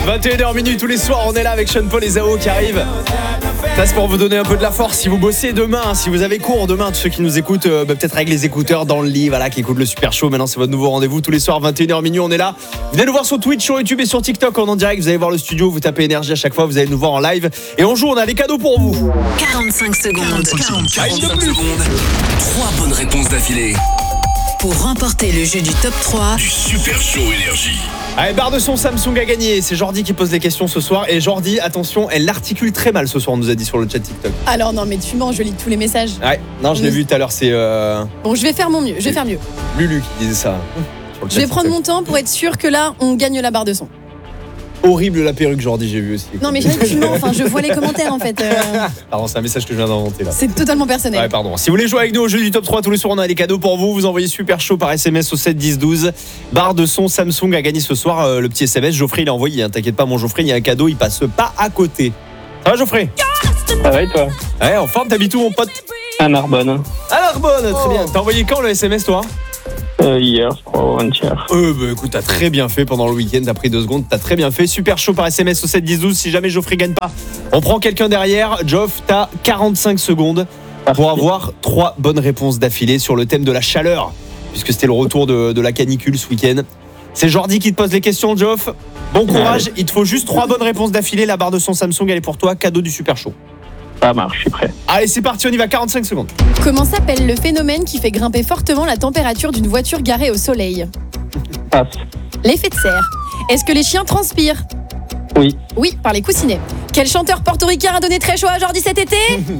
21h minuit tous les soirs, on est là avec Sean Paul et Zao qui arrivent. Ça c'est pour vous donner un peu de la force. Si vous bossez demain, si vous avez cours demain, tous ceux qui nous écoutent, peut-être avec les écouteurs dans le lit, voilà, qui écoutent le Super Show. Maintenant c'est votre nouveau rendez-vous tous les soirs, 21h minuit, on est là. Venez nous voir sur Twitch, sur YouTube et sur TikTok en direct. Vous allez voir le studio, vous tapez énergie à chaque fois, vous allez nous voir en live. Et on joue, on a des cadeaux pour vous. 45 secondes. 45 secondes. 3 bonnes réponses d'affilée. Pour remporter le jeu du top 3 Du Super Show Énergie. Allez, barre de son Samsung a gagné. C'est Jordi qui pose les questions ce soir. Et Jordi, attention, elle l'articule très mal ce soir, on nous a dit sur le chat TikTok. Alors non, mais tu mens, je lis tous les messages. Ouais, non, je l'ai vu tout à l'heure, c'est Bon, je vais faire mon mieux, je vais faire mieux. Lulu qui disait ça. Sur le Je chat vais prendre TikTok. mon temps pour être sûr que là, on gagne la barre de son. Horrible la perruque, Jordi, j'ai vu aussi. Non, mais tu mens, enfin, je vois les commentaires en fait. Pardon, c'est un message que je viens d'inventer là. C'est totalement personnel. Ouais, pardon. Si vous voulez jouer avec nous au jeu du top 3 tous les soirs, on a des cadeaux pour vous. Vous envoyez Super Show par SMS au 7 10 12. Barre de son Samsung a gagné ce soir. Le petit SMS, Geoffrey il a envoyé. Hein, t'inquiète pas, mon Geoffrey, il y a un cadeau, il passe pas à côté. Ça va, Geoffrey? Ça va et toi? Ouais, en forme, t'habites où, mon pote? À Narbonne. À Narbonne, très bien. T'as envoyé quand le SMS, toi? Hier, je crois, ou avant-hier. Bah écoute, t'as très bien fait pendant le week-end, t'as pris 2 secondes, t'as très bien fait. Super Show par SMS au 7 10 12. Si jamais Geoffrey gagne pas, on prend quelqu'un derrière. Geoff, t'as 45 secondes pour avoir 3 bonnes réponses d'affilée sur le thème de la chaleur, puisque c'était le retour de la canicule ce week-end. C'est Jordi qui te pose les questions, Geoff. Bon courage, il te faut juste 3 bonnes réponses d'affilée. La barre de son Samsung, elle est pour toi, cadeau du Super Show. Ça marche, je suis prêt. Allez, c'est parti, on y va, 45 secondes. Comment s'appelle le phénomène qui fait grimper fortement la température d'une voiture garée au soleil? Passe. L'effet de serre. Est-ce que les chiens transpirent? Oui. Oui, par les coussinets. Quel chanteur portoricain a donné très chaud à Jordi cet été?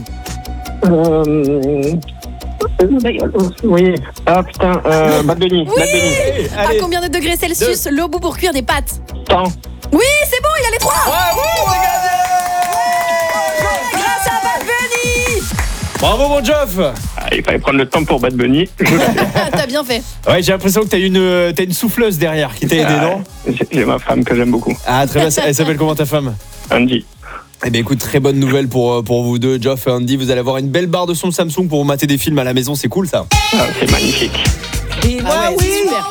Oui. Ah putain, Bad Bunny. Oui. Bad Bunny. À Allez. combien de degrés Celsius l'eau bout pour cuire des pâtes? Temps. Oui, c'est bon, il a les 3. Bravo, c'est gagné. Grâce à Bad Bunny. Bravo, mon Geoff. Ah, il fallait prendre le temps pour Bad Bunny. T'as bien fait. Ouais, j'ai l'impression que t'as une souffleuse derrière qui t'a aidé, non? J'ai ma femme que j'aime beaucoup. Ah, très bien. Elle s'appelle comment ta femme? Andy. Eh bien, écoute, très bonne nouvelle pour vous deux, Geoff et Andy. Vous allez avoir une belle barre de son Samsung pour vous mater des films à la maison. C'est cool, ça. Ah, c'est magnifique. Ah ouais, c'est super.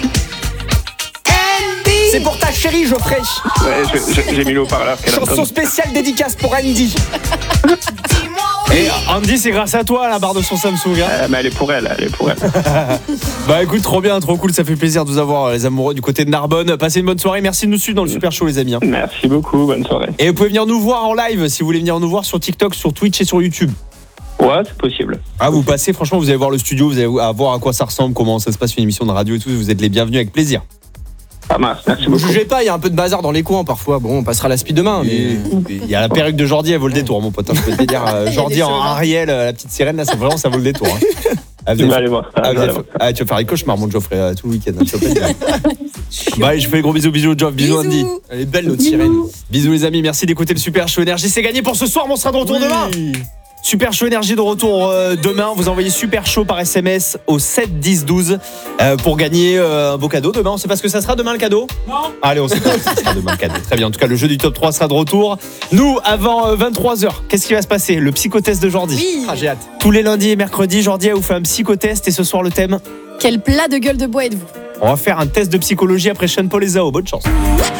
C'est pour ta chérie, Geoffrey. Ouais, j'ai mis le haut-parleur qu'elle Chanson entend. spéciale dédicace pour Andy. Et Andy, c'est grâce à toi, la barre de son Samsung. Hein. Mais elle est pour elle, Bah écoute, trop bien, trop cool. Ça fait plaisir de vous avoir, les amoureux du côté de Narbonne. Passez une bonne soirée. Merci de nous suivre dans le Super Show, les amis. Hein. Merci beaucoup, bonne soirée. Et vous pouvez venir nous voir en live si vous voulez venir nous voir sur TikTok, sur Twitch et sur YouTube. Ouais, c'est possible. Ah, vous passez, franchement, vous allez voir le studio, vous allez voir à quoi ça ressemble, comment ça se passe une émission de radio et tout. Vous êtes les bienvenus avec plaisir. Ça marche, merci Ne beaucoup. jugez pas, il y a un peu de bazar dans les coins parfois. Bon, on passera la speed demain. Et il y a la perruque de Jordi, elle vaut le détour, mon pote. Hein, je peux te dire, Jordi en Ariel, la petite sirène, là, ça vaut le détour. Hein. Tu vas aller voir ça. Tu vas faire les cauchemars, mon Geoffrey, tout le week-end. Hein, tu vas pas dire. Bah, allez, je fais des gros bisous, Geoff, bisous Andy. Elle est belle notre sirène. Bisous les amis, merci d'écouter le Super Show Énergie. C'est gagné pour ce soir, mais on sera de retour demain. Super Show Énergie de retour demain. Vous envoyez Super Show par SMS au 7 10 12 pour gagner un beau cadeau demain. On sait pas ce que ça sera demain le cadeau? Non. Allez, on sait pas ce que ça sera demain le cadeau. Très bien. En tout cas, le jeu du top 3 sera de retour. Nous, avant 23h, qu'est-ce qui va se passer? Le psychotest de Jordi. Oui. Ah, j'ai hâte. Tous les lundis et mercredis, Jordi elle vous fait un psychotest et ce soir le thème. Quel plat de gueule de bois êtes-vous? On va faire un test de psychologie après Sean Paul et Zao. Bonne chance.